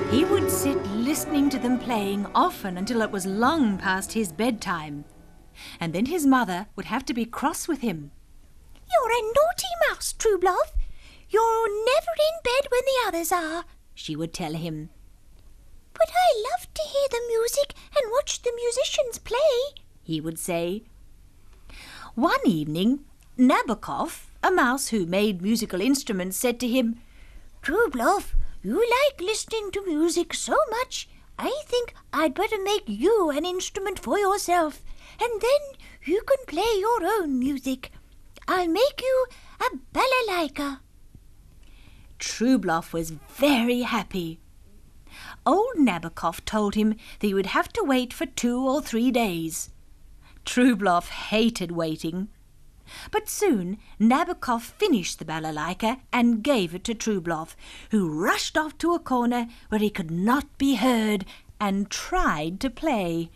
He would sit listening to them playing often until it was long past his bedtime. And then his mother would have to be cross with him. "You're a naughty mouse, Trubloff. You're never in bed when the others are," she would tell him. "But I love to hear the music and watch the musicians play," he would say. One evening, Nabokov, a mouse who made musical instruments, said to him, "Trubloff, you like listening to music so much, I think I'd better make you an instrument for yourself, and then you can play your own music. I'll make you a balalaika." Trubloff was very happy. Old Nabokov told him that he would have to wait for 2 or 3 days. Trubloff hated waiting. But soon Nabokov finished the balalaika and gave it to Trubloff, who rushed off to a corner where he could not be heard and tried to play.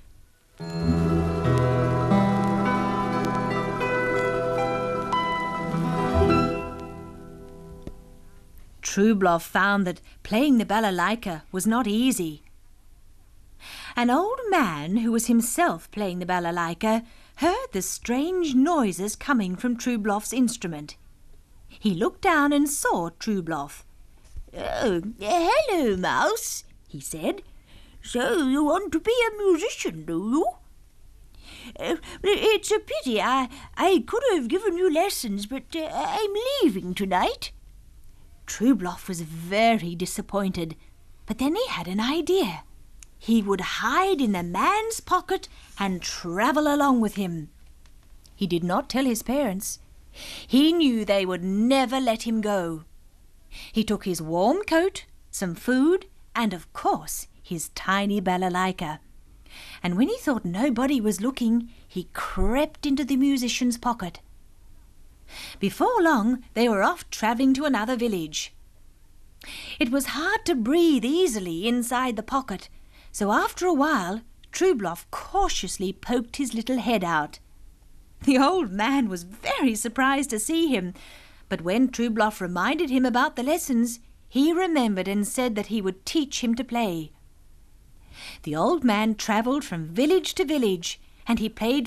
Trubloff found that playing the balalaika was not easy. An old man who was himself playing the balalaika heard the strange noises coming from Trubloff's instrument. He looked down and saw Trubloff. "Oh, hello, Mouse," he said. "So you want to be a musician, do you? It's a pity. I could have given you lessons, but I'm leaving tonight." Trubloff was very disappointed, but then he had an idea. He would hide in the man's pocket and travel along with him. He did not tell his parents. He knew they would never let him go. He took his warm coat, some food, and of course his tiny balalaika. And when he thought nobody was looking, he crept into the musician's pocket. Before long, they were off travelling to another village. It was hard to breathe easily inside the pocket, so after a while, Trubloff cautiously poked his little head out. The old man was very surprised to see him, but when Trubloff reminded him about the lessons, he remembered and said that he would teach him to play. The old man travelled from village to village, and he played